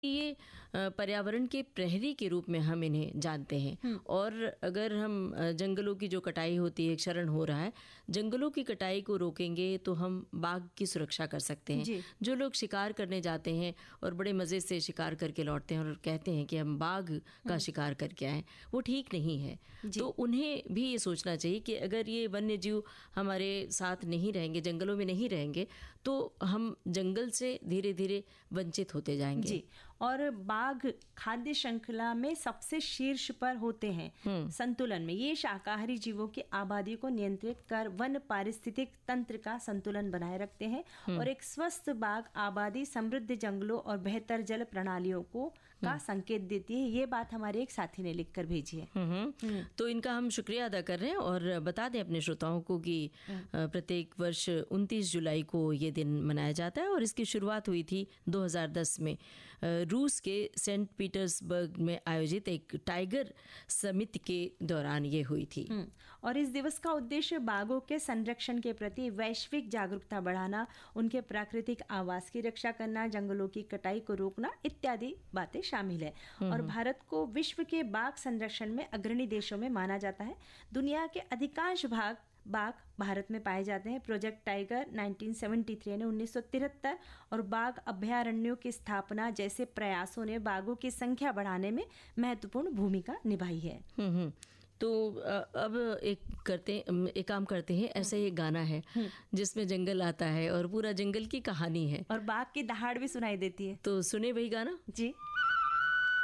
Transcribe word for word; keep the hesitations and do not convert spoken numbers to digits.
ये पर्यावरण के प्रहरी के रूप में हम इन्हें जानते हैं। और अगर हम जंगलों की जो कटाई होती है, क्षरण हो रहा है, जंगलों की कटाई को रोकेंगे तो हम बाघ की सुरक्षा कर सकते हैं। जो लोग शिकार करने जाते हैं और बड़े मज़े से शिकार करके लौटते हैं और कहते हैं कि हम बाघ का शिकार करके आए, वो ठीक नहीं है। तो उन्हें भी ये सोचना चाहिए कि अगर ये वन्य जीव हमारे साथ नहीं रहेंगे, जंगलों में नहीं रहेंगे, तो हम जंगल से धीरे धीरे वंचित होते जाएंगे। जी। और बाघ खाद्य श्रृंखला में सबसे शीर्ष पर होते हैं संतुलन में। ये शाकाहारी जीवों की आबादी को नियंत्रित कर वन पारिस्थितिक तंत्र का संतुलन बनाए रखते हैं। और एक स्वस्थ बाघ आबादी समृद्ध जंगलों और बेहतर जल प्रणालियों को का संकेत देती है। ये बात हमारे एक साथी ने लिखकर भेजी है। तो इनका हम शुक्रिया अदा कर रहे हैं और बता दें अपने श्रोताओं को कि प्रत्येक वर्ष उनतीस जुलाई को ये दिन मनाया जाता है और इसकी शुरुआत हुई थी दो हज़ार दस में रूस के सेंट पीटर्सबर्ग में आयोजित एक टाइगर समिट के दौरान ये हुई थी। और इस दिवस का उद्देश्य बाघों के संरक्षण के प्रति वैश्विक जागरूकता बढ़ाना, उनके प्राकृतिक आवास की रक्षा करना, जंगलों की कटाई को रोकना इत्यादि बातें शामिल है। और भारत को विश्व के बाघ संरक्षण में अग्रणी देशों में माना जाता है। दुनिया के अधिकांश भाग बाघ भारत में पाए जाते हैं। प्रोजेक्ट टाइगर उन्नीस सौ तिहत्तर ने उन्नीस सौ तिहत्तर और बाघ अभयारण्यों की स्थापना जैसे प्रयासों ने बाघों की संख्या बढ़ाने में महत्वपूर्ण भूमिका निभाई है। तो अब एक करते एक काम करते हैं, ऐसा ही एक गाना है जिसमें जंगल आता है और पूरा जंगल की कहानी है और बाघ की दहाड़ भी सुनाई देती है। तो सुने वही गाना। जी।